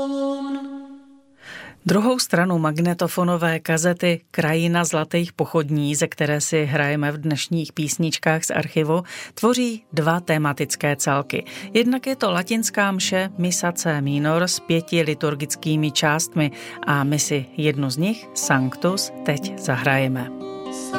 Druhou stranu magnetofonové kazety Krajina zlatých pochodní, ze které si hrajeme v dnešních písničkách z archivu, tvoří dva tematické celky. Jednak je to latinská mše Missa C minor s 5 liturgickými částmi a my si jednu z nich, Sanctus, teď zahrajeme.